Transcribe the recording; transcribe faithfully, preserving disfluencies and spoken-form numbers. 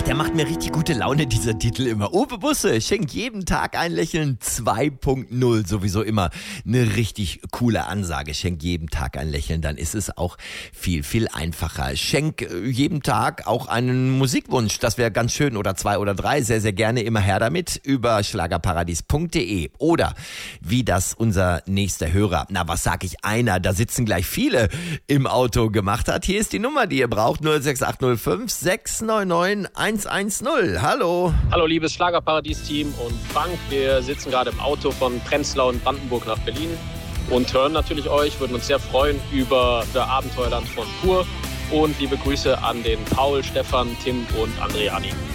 Ach, der macht mir richtig gute Laune, dieser Titel immer. Uwe Busse schenkt jeden Tag ein Lächeln zwei Punkt null. Sowieso immer eine richtig coole Ansage. Schenk jeden Tag ein Lächeln, dann ist es auch viel, viel einfacher. Schenk jeden Tag auch einen Musikwunsch. Das wäre ganz schön. Oder zwei oder drei. Sehr, sehr gerne immer her damit über schlagerparadies punkt de. Oder wie das unser nächster Hörer, na was sag ich, einer, da sitzen gleich viele im Auto gemacht hat. Hier ist die Nummer, die ihr braucht. null sechs acht null fünf sechs neun neun eins eins null. Hallo. Hallo liebes Schlagerparadies-Team und Frank. Wir sitzen gerade im Auto von Prenzlau in Brandenburg nach Berlin und hören natürlich euch, würden uns sehr freuen über das Abenteuerland von Pur und liebe Grüße an den Paul, Stefan, Tim und Andreani.